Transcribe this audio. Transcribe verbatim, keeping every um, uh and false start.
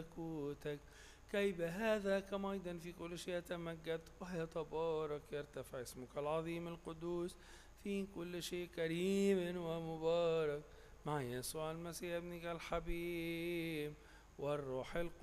ملكوتك، كي بهذا كما أيضا في كل شيء يتمجد ويتبارك يرتفع اسمك العظيم القدوس في كل شيء كريم ومبارك مع يسوع المسيح ابنك الحبيب والروح القدس